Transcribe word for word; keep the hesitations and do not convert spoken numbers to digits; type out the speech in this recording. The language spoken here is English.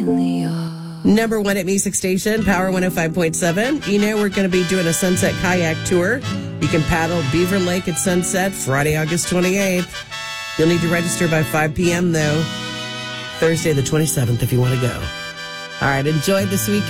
Number one at Music Station, Power one oh five point seven. You know, we're going to be doing a sunset kayak tour. You can paddle Beaver Lake at sunset Friday, August twenty-eighth. You'll need to register by five p.m., though. Thursday, the twenty-seventh, if you want to go. All right, enjoy this weekend.